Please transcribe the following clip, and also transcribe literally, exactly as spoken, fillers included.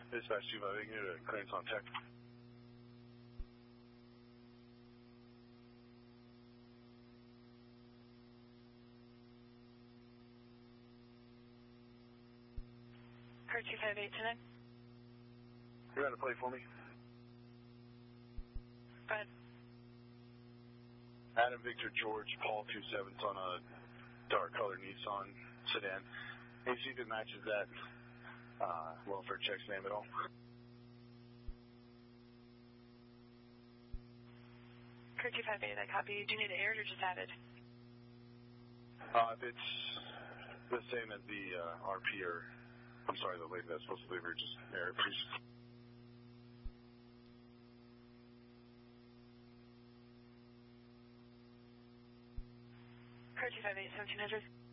Dispatch two five eight, get a clearance on tech. Car two five eight tonight. You're going to play for me? Go ahead. Adam Victor George, Paul two seven's on a dark colored Nissan sedan. Can you see if it matches that uh, welfare checks name at all? Car two five eight, I copy. Do you need it aired or just added? Uh, if it's the same as the uh, R P or, I'm sorry, the lady that's supposed to leave her, just air it, please. Car two five eight, seventeen hundred.